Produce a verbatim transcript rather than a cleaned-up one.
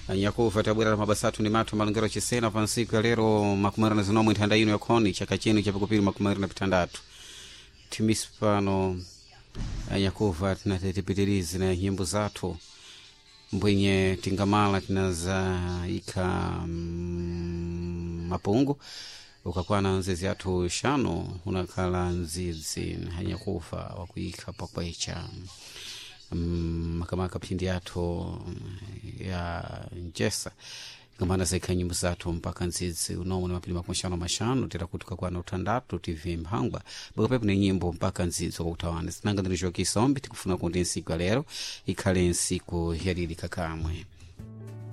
Yakuva tabwera mabasatu ni matu malungero chisena pansiku ya lero makumari na zinomu itanda ino ya koni chaka chenu cha pikupiri makumari na pitandatu timispano Yakuva tunatetipitirizi na nyimbo zatu mbwenye tingamala tinaza ika mm, mapungu ukakuwa na nzizi atu shano unakala nzizi Yakuva wakuika pakwecha Um, makamaka pindi yato ya njesa kamana zaika nyimbo zatu mpaka nzizi unomu ni mapili makumshano mashano tira kutuka kwa na utandatu tv mhangwa baka pepu ni nyimbo mpaka nzizi kwa utawane sinanga ndirisho kisombi tikufuna kundi nsiku ya lero ikale nsiku ya lili kakamwe